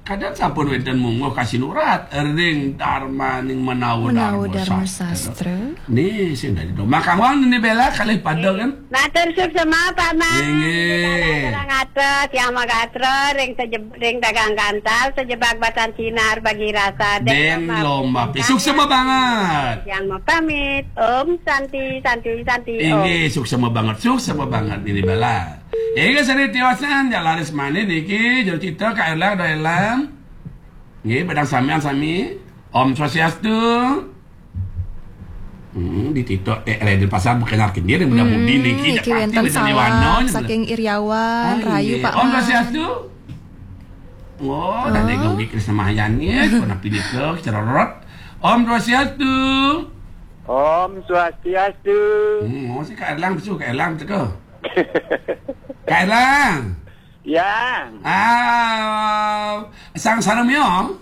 kadang sampun wenten munggo kasih nurat ring Dharma ning menawa Dharma sastra. Nih sing dari do. Makamon ini Bella kali pada kan. Matur sup sama Pak Man. Nggih. Ngatur yang magatra ring dagang kantal sejebak batan sinar bagi rasa Den lomba suksema banget. Yang mau pamit Om Santi Ini suksema banget ini Bella. Ega sari tiwasan jalaris mana niki jauh cita ka Erlang da Erlang. Nggih badang sampean sami. Om Swastiastu. Di Tito di pasar berkenalkeun diri mudah-mudi niki Iki wonten salam saking Iriawan Rayu Pak Om Swastiastu. Oh, dan ego Krisna Mahyani kuna pidikeun cerorot. Om Swastiastu. Om Swastiastu. Oh, si ka Erlang besu ka Erlang teko. Kak Erlang. Ya. Sang saramyo.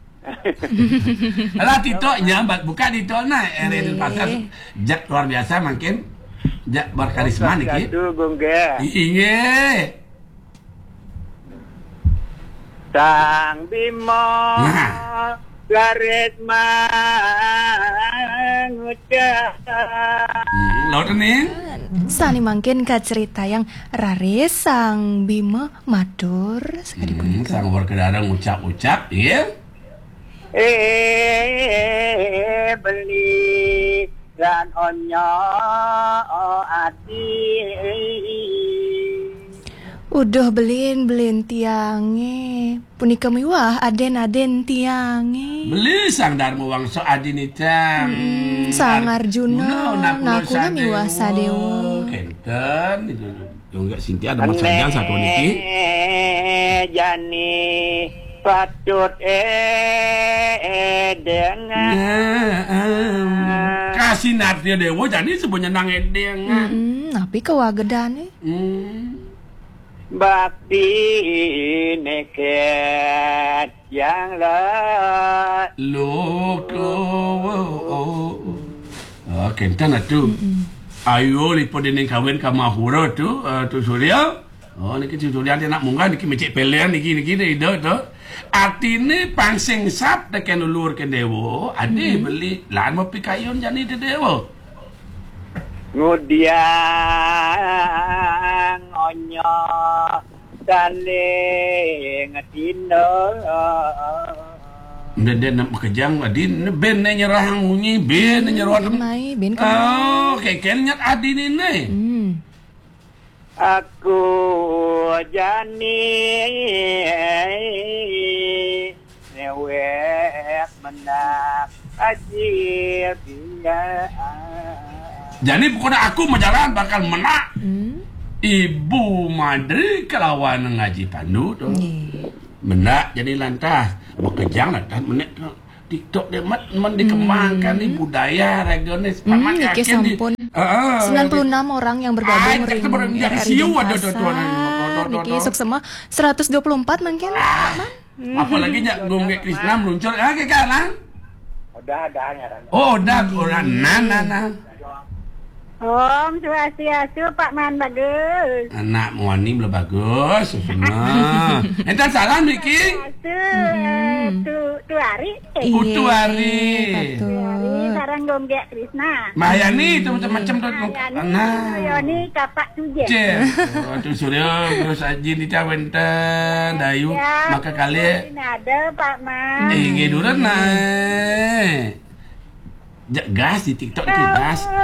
Alah Tito nya buka Tito na di pasar. Jak luar biasa makin. Jak berkarisma niki. Satu gongge. Inge. Sang Bimo. Karisma ngucap. Laut ning. Sani mangkin ka cerita yang Raris sang Bima matur sekali punika. Sang berkedadang ucap-ucap, iya. Beli dan onyo ati. Udah belin tiange. Punika miwah aden tiange. Beli sang Dharma Wangsa adinita. Sang Arjuna nakuna miwah sadewa. Kenten itu enggak Sintia ada Mas Sajang satu niki. Jani patut dengan kasih nartia dewa jadi sebenarnya nang edeng. Tapi kewagedane. Bakti neket yang loko. Kenten atuh. Ayo lipo dening kawin ka Mahura tu Surya. Oh niki Surya dia nak munggah niki mecek pelean niki itu. Artine pangsing sap teken ulur ke dewa, ade beli lan mau pikayun jani de dewa. Ngudiang onyo saling tino. Dan nak kejang adin ben nyerah munyi ben nyerah ben oh keken nyat adin ini. Aku jani newek menak ajir dia. Jadi pokoknya aku menjalan bakal menak. Ibu Madri kelawan ngaji pandu tuh. Menak jadi lantas bekejang lantas menek TikTok dia men dikembangkan nih budaya regionis. Niki sampun 96 orang yang bergabung ring RRI Denpasar. Niki suksema 124 mungkin. Apalagi nyak Gongge Krisna meluncur. Kayak kan? Udah adanya kan. Oh, udah orang nah. Om Swastiastu Pak Man bagus. Anak muani belum bagus, semua. Entar salam Niki. Tuari. Utuari. Sarang Gongge Krisna. Mayani itu macam-macam tuh. Nah. Yoni kapak tuje. Waktu Surya terus Aji di Cawenten, Dayu, maka kali. Ada Pak Man. Ingin dulu naik. Gas di TikTok itu gas.